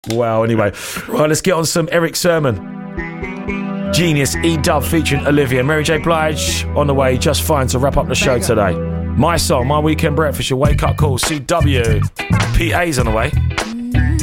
Well, anyway. Right, let's get on some Eric Sermon. Genius E-Dub featuring Olivia. Mary J. Blige on the way, just fine to wrap up the show today. My song, my weekend breakfast, your wake up call, CW. PA's on the way.